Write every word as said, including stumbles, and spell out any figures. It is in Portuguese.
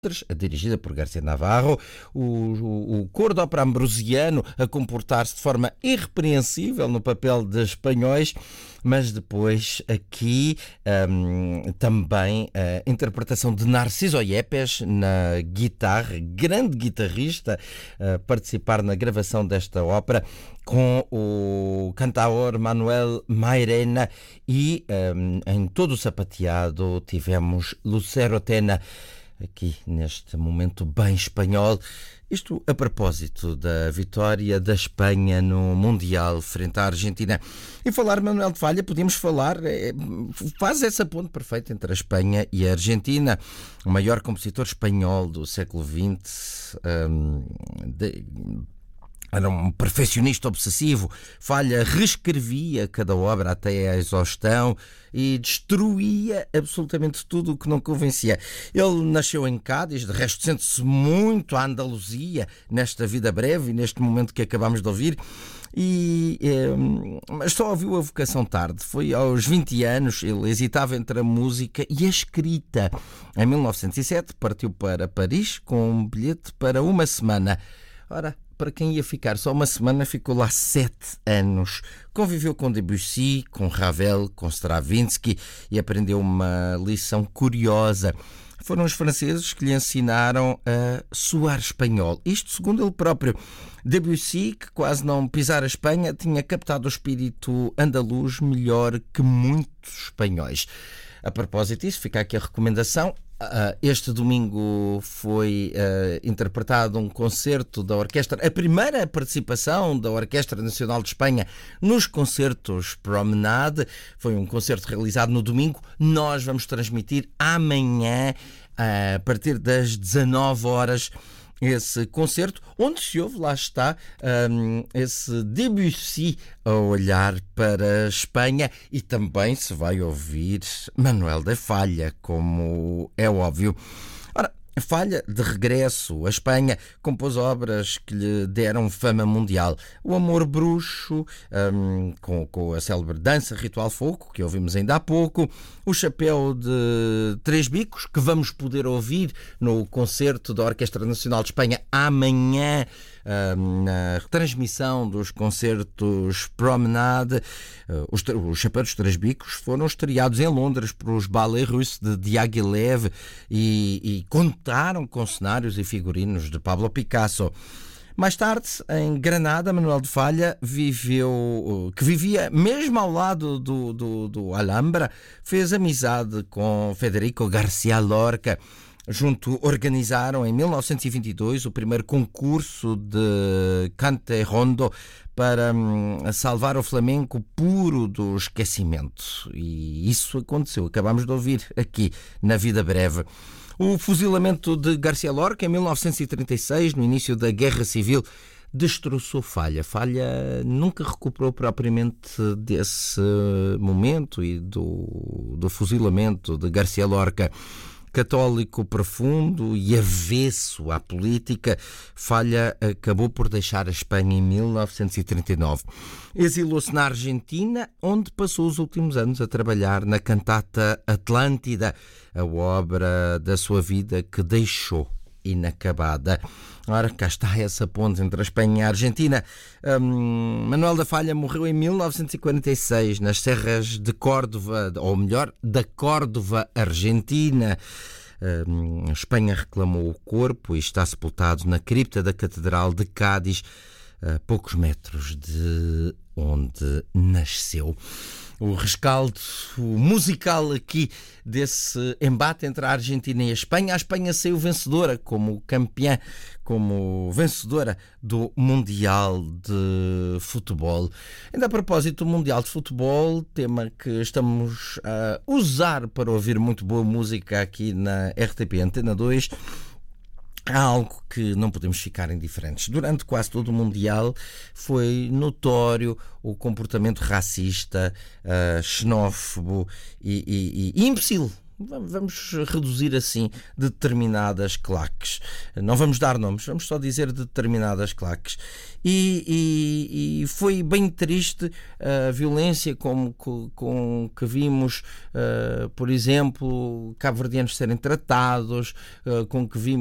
dirigida por García Navarro, o, o, o coro de ópera ambrosiano a comportar-se de forma irrepreensível no papel de espanhóis, mas depois aqui um, também a interpretação de Narciso Yepes na guitarra, grande guitarrista, a participar na gravação desta ópera com o cantaor Manuel Mairena e um, em todo o sapateado tivemos Lucero Tena, aqui neste momento bem espanhol. Isto a propósito da vitória da Espanha no Mundial frente à Argentina. E falar Manuel de Falla, podíamos falar, é, faz essa ponte perfeita entre a Espanha e a Argentina. O maior compositor espanhol do século vinte, um, de, era um perfeccionista obsessivo. Falla reescrevia cada obra até à exaustão e destruía absolutamente tudo o que não convencia. Ele nasceu em Cádiz, de resto sente-se muito a Andaluzia nesta vida breve e neste momento que acabamos de ouvir. E, é, mas só ouviu a vocação tarde. Foi aos vinte anos, ele hesitava entre a música e a escrita. Em mil novecentos e sete partiu para Paris com um bilhete para uma semana. Ora, para quem ia ficar só uma semana, ficou lá sete anos. Conviveu com Debussy, com Ravel, com Stravinsky e aprendeu uma lição curiosa. Foram os franceses que lhe ensinaram a soar espanhol. Isto segundo ele próprio. Debussy, que quase não pisara a Espanha, tinha captado o espírito andaluz melhor que muitos espanhóis. A propósito disso, fica aqui a recomendação. Este domingo foi uh, interpretado um concerto da orquestra, a primeira participação da Orquestra Nacional de Espanha nos concertos Promenade. Foi um concerto realizado no domingo. Nós vamos transmitir amanhã, uh, a partir das dezanove horas, esse concerto, onde se ouve, lá está, um, esse Debussy a olhar para a Espanha, e também se vai ouvir Manuel de Falla, como é óbvio. Ora, Falla, de regresso à Espanha, compôs obras que lhe deram fama mundial. O Amor Bruxo, um, com, com a célebre Dança Ritual Fogo, que ouvimos ainda há pouco, o Chapéu de Três Bicos, que vamos poder ouvir no concerto da Orquestra Nacional de Espanha amanhã, um, na retransmissão dos concertos Promenade. Uh, os, os Chapéus dos Três Bicos foram estreados em Londres por os Ballets Russes de Diaghilev e, e contaram com cenários e figurinos de Pablo Picasso. Mais tarde, em Granada, Manuel de Falla viveu, que vivia mesmo ao lado do, do, do Alhambra, fez amizade com Federico García Lorca. Junto organizaram em mil novecentos e vinte e dois o primeiro concurso de cante rondo para hum, salvar o flamenco puro do esquecimento. E isso aconteceu. Acabamos de ouvir aqui na Vida Breve. O fuzilamento de García Lorca em mil novecentos e trinta e seis, no início da Guerra Civil, destroçou Falla. Falla nunca recuperou propriamente desse momento e do, do fuzilamento de García Lorca. Católico profundo e avesso à política, Falla acabou por deixar a Espanha em mil novecentos e trinta e nove. Exilou-se na Argentina, onde passou os últimos anos a trabalhar na cantata Atlântida, a obra da sua vida que deixou inacabada. Ora, cá está essa ponte entre a Espanha e a Argentina. Um, Manuel de Falla morreu em mil novecentos e quarenta e seis nas serras de Córdoba, ou melhor, da Córdoba Argentina. Um, a Espanha reclamou o corpo e está sepultado na cripta da Catedral de Cádiz, a poucos metros de onde nasceu. O rescaldo musical aqui desse embate entre a Argentina e a Espanha. A Espanha saiu vencedora como campeã, como vencedora do Mundial de Futebol. Ainda a propósito do Mundial de Futebol, tema que estamos a usar para ouvir muito boa música aqui na R T P Antena dois, há algo que não podemos ficar indiferentes. Durante quase todo o Mundial foi notório o comportamento racista, uh, xenófobo e, e, e imbecil vamos reduzir assim determinadas claques. Não vamos dar nomes, vamos só dizer determinadas claques. E, e, e foi bem triste a violência com, com, com que vimos, uh, por exemplo, cabo-verdianos serem tratados, uh, com que vimos